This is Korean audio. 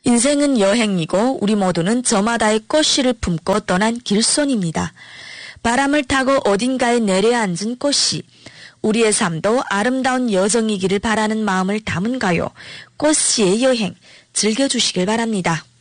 인생은 여행이고 우리 모두는 저마다의 꽃씨를 품고 떠난 길손입니다. 바람을 타고 어딘가에 내려앉은 꽃씨. 우리의 삶도 아름다운 여정이기를 바라는 마음을 담은 가요. 꽃씨의 여행 즐겨주시길 바랍니다.